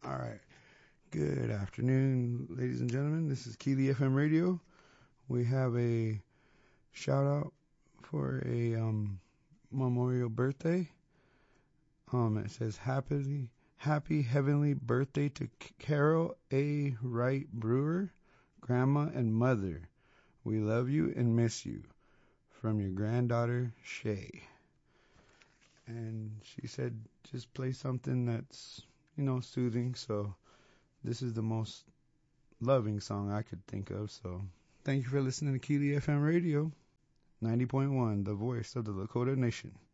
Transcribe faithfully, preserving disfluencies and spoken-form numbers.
All right. Good afternoon, ladies and gentlemen. This is Keely F M Radio. We have a shout out for a um, memorial birthday. Um, it says happy, happy heavenly birthday to Carol A. Wright Brewer, grandma and mother. We love you and miss you. From your granddaughter, Shay. And she said, just play something that's, you know, soothing. So this is the most loving song I could think of. So thank you for listening to Keely F M Radio, ninety point one, the voice of the Lakota Nation.